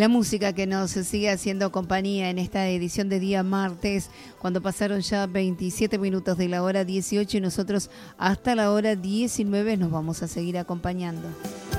La música que nos sigue haciendo compañía en esta edición de día martes, cuando pasaron ya 27 minutos de la hora 18 y nosotros hasta la hora 19 nos vamos a seguir acompañando.